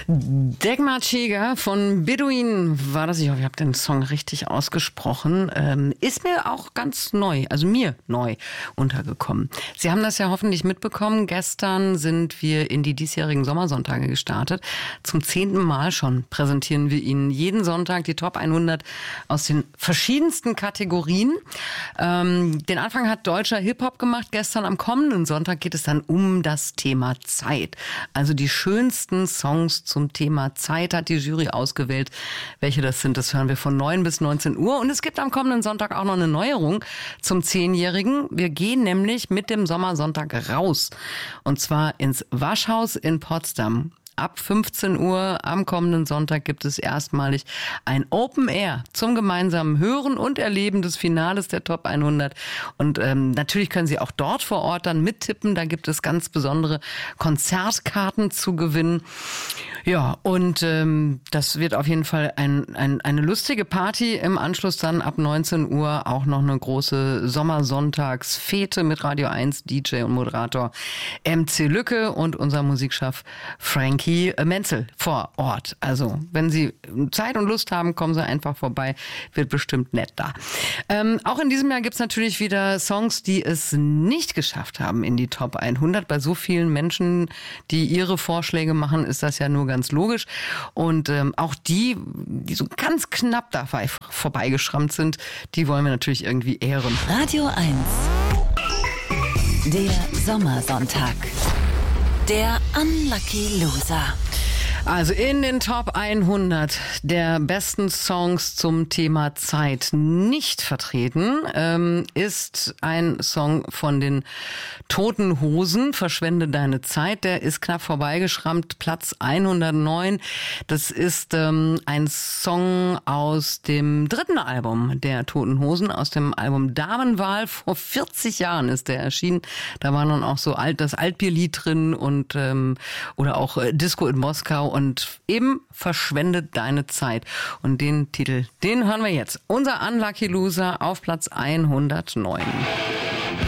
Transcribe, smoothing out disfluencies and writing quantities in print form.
Degmar Çeger von Beduin war das. Ich hoffe, ich habe den Song richtig ausgesprochen. Ist mir auch ganz neu, also mir neu untergekommen. Sie haben das ja hoffentlich mitbekommen. Gestern sind wir in die diesjährigen Sommersonntage gestartet. Zum 10. Mal schon präsentieren wir Ihnen jeden Sonntag die Top 100 aus den verschiedensten Kategorien. Den Anfang hat deutscher Hip-Hop gemacht. Gestern am kommenden Sonntag geht es dann um das Thema Zeit. Also die schönsten Songs zum Thema Zeit hat die Jury ausgewählt. Welche das sind, das hören wir von 9 bis 19 Uhr. Und es gibt am kommenden Sonntag auch noch eine Neuerung zum 10-Jährigen. Wir gehen nämlich mit dem Sommersonntag raus. Und zwar ins Waschhaus in Potsdam. Ab 15 Uhr am kommenden Sonntag gibt es erstmalig ein Open Air zum gemeinsamen Hören und Erleben des Finales der Top 100. Und natürlich können Sie auch dort vor Ort dann mittippen. Da gibt es ganz besondere Konzertkarten zu gewinnen. Ja, und das wird auf jeden Fall eine lustige Party. Im Anschluss dann ab 19 Uhr auch noch eine große Sommersonntagsfete mit Radio 1, DJ und Moderator MC Lücke und unser Musikchef Frankie Menzel vor Ort. Also, wenn Sie Zeit und Lust haben, kommen Sie einfach vorbei. Wird bestimmt nett da. Auch in diesem Jahr gibt's natürlich wieder Songs, die es nicht geschafft haben in die Top 100. Bei so vielen Menschen, die ihre Vorschläge machen, ist das ja nur ganz logisch. Und auch die so ganz knapp dabei vorbeigeschrammt sind, die wollen wir natürlich irgendwie ehren. Radio 1. Der Sommersonntag. Der Unlucky Loser. Also in den Top 100 der besten Songs zum Thema Zeit nicht vertreten ist ein Song von den Toten Hosen, Verschwende deine Zeit. Der ist knapp vorbeigeschrammt, Platz 109. Das ist ein Song aus dem 3. Album der Toten Hosen, aus dem Album Damenwahl. Vor 40 Jahren ist der erschienen. Da war dann auch so das Altbierlied drin und oder auch Disco in Moskau. Und eben Verschwendet deine Zeit. Und den Titel, den hören wir jetzt. Unser Unlucky Loser auf Platz 109.